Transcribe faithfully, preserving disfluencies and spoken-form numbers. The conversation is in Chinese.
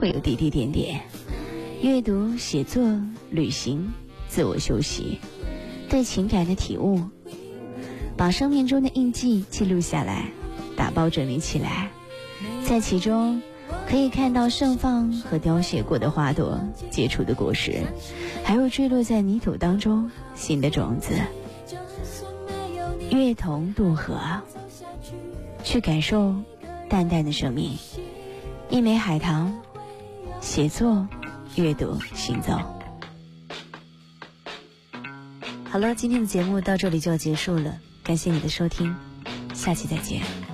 会有滴滴点点。阅读、写作、旅行、自我修习，对情感的体悟，把生命中的印记记录下来，打包整理起来，在其中可以看到盛放和凋谢过的花朵结出的果实，还有坠落在泥土当中新的种子。乐同渡河，去感受淡淡的生命。一枚海棠，写作、阅读、行走。好了，今天的节目到这里就要结束了，感谢你的收听，下期再见。